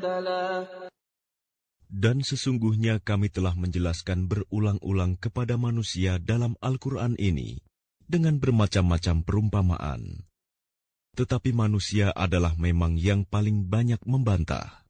Dan sesungguhnya kami telah menjelaskan berulang-ulang kepada manusia dalam Al-Quran ini dengan bermacam-macam perumpamaan. Tetapi manusia adalah memang yang paling banyak membantah.